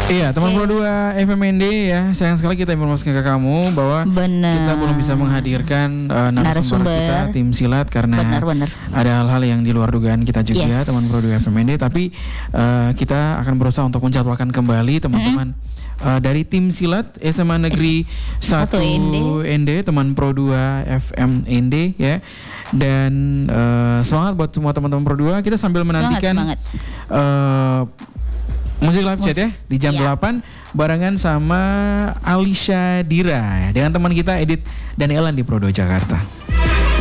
Iya, teman Pro 2 FMND ya. Sayang sekali kita informasikan ke kamu bahwa kita belum bisa menghadirkan narasumber kita tim silat karena ada hal-hal yang di luar dugaan kita juga teman Pro 2 FMND. Tapi kita akan berusaha untuk menjadwalkan kembali teman-teman dari tim silat SMA Negeri 1 ND, teman Pro 2 FMND ya. Dan semangat buat semua teman-teman Pro 2. Kita sambil menantikan musik live chat ya di jam 8 barengan sama Alisha Dira dengan teman kita Edit dan Elan di Pro 2 Jakarta.